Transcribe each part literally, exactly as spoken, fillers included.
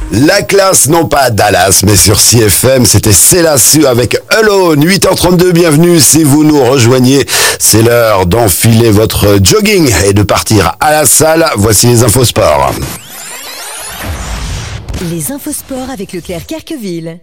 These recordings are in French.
La classe, non pas à Dallas, mais sur C F M, c'était Célassu avec Alone, huit heures trente-deux, bienvenue si vous nous rejoignez. C'est l'heure d'enfiler votre jogging et de partir à la salle. Voici les infos sport. Les infos sport avec Leclerc Kerqueville.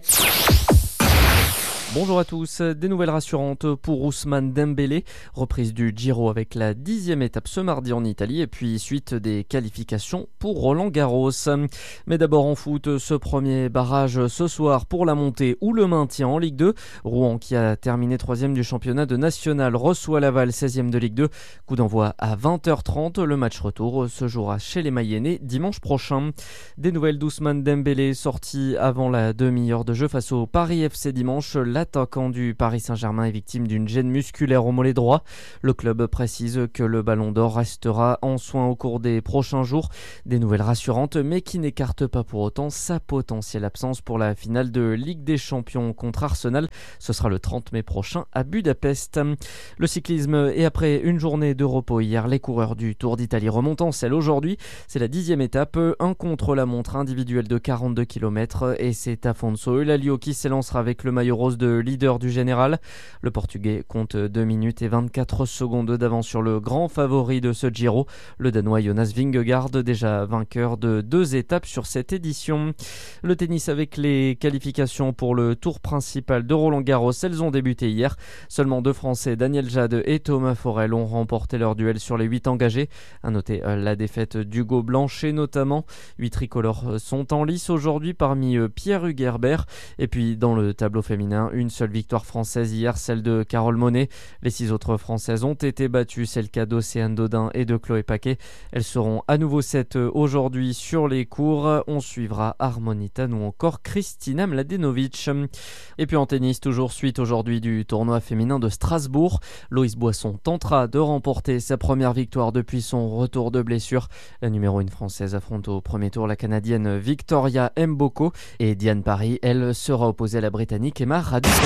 Bonjour à tous, des nouvelles rassurantes pour Ousmane Dembélé, reprise du Giro avec la dixième étape ce mardi en Italie et puis suite des qualifications pour Roland Garros. Mais d'abord en foot, ce premier barrage ce soir pour la montée ou le maintien en Ligue deux. Rouen qui a terminé troisième du championnat de national reçoit Laval seizième de Ligue deux. Coup d'envoi à vingt heures trente, le match retour se jouera chez les Mayennais dimanche prochain. Des nouvelles d'Ousmane Dembélé sorti avant la demi-heure de jeu face au Paris F C dimanche. La L'attaquant du Paris Saint-Germain est victime d'une gêne musculaire au mollet droit. Le club précise que le Ballon d'Or restera en soins au cours des prochains jours. Des nouvelles rassurantes, mais qui n'écartent pas pour autant sa potentielle absence pour la finale de Ligue des Champions contre Arsenal. Ce sera le trente mai prochain à Budapest. Le cyclisme, et après une journée de repos hier, les coureurs du Tour d'Italie remontent en selle aujourd'hui. C'est la dixième étape, un contre-la-montre individuel de quarante-deux kilomètres et c'est Afonso Elalio qui s'élancera avec le maillot rose de leader du général. Le Portugais compte deux minutes et vingt-quatre secondes d'avance sur le grand favori de ce Giro, le Danois Jonas Vingegaard, déjà vainqueur de deux étapes sur cette édition. Le tennis avec les qualifications pour le tour principal de Roland Garros, elles ont débuté hier. Seulement deux Français, Daniel Jade et Thomas Forel, ont remporté leur duel sur les huit engagés. À noter la défaite d'Hugo Blanchet notamment. Huit tricolores sont en lice aujourd'hui, parmi eux Pierre Hugerbert. Et puis dans le tableau féminin, une seule victoire française hier, celle de Carole Monet. Les six autres françaises ont été battues, c'est le cas d'Océane Dodin et de Chloé Paquet. Elles seront à nouveau sept aujourd'hui sur les cours. On suivra Harmonitan ou encore Kristina Mladenovic. Et puis en tennis, toujours suite aujourd'hui du tournoi féminin de Strasbourg. Loïs Boisson tentera de remporter sa première victoire depuis son retour de blessure. La numéro un française affronte au premier tour la Canadienne Victoria Mboko. Et Diane Paris, elle, sera opposée à la Britannique Emma Raducanu.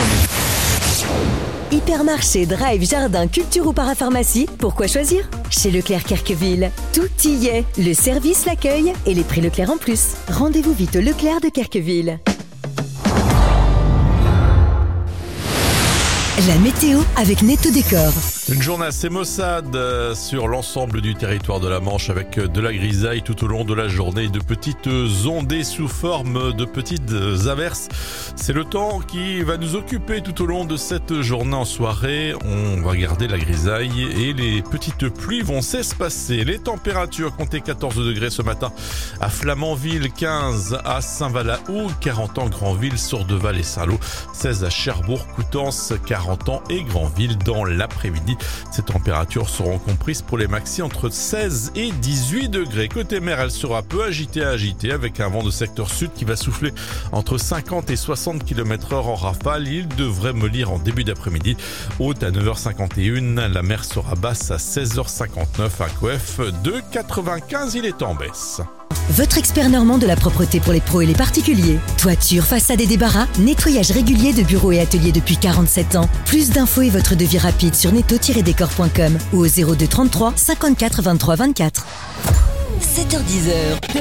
Hypermarché, drive, jardin, culture ou parapharmacie, pourquoi choisir? Chez Leclerc Kerqueville, tout y est. Le service, l'accueil et les prix Leclerc en plus. Rendez-vous vite au Leclerc de Kerqueville. La météo avec Netto Décor. Une journée assez maussade euh, sur l'ensemble du territoire de la Manche avec de la grisaille tout au long de la journée, de petites ondées sous forme de petites averses. C'est le temps qui va nous occuper tout au long de cette journée en soirée. On va garder la grisaille et les petites pluies vont s'espacer. Les températures comptaient quatorze degrés ce matin à Flamanville, quinze à Saint-Valahoux, quarante en Granville, Sourdeval et Saint-Lô, seize à Cherbourg, Coutances, quarante ans et Granville dans l'après-midi. Ces températures seront comprises pour les maxi entre seize et dix-huit degrés. Côté mer, elle sera peu agitée à agitée avec un vent de secteur sud qui va souffler entre cinquante et soixante kilomètres heure en rafale. Il devrait mollir en début d'après-midi. Haute à neuf heures cinquante et une, la mer sera basse à seize heures cinquante-neuf. Un coef de quatre-vingt-quinze, il est en baisse. Votre expert normand de la propreté pour les pros et les particuliers. Toiture, façade et débarras, nettoyage régulier de bureaux et ateliers depuis quarante-sept ans. Plus d'infos et votre devis rapide sur netto tiret décor point com ou au zéro deux trente-trois cinquante-quatre vingt-trois vingt-quatre. sept heures dix.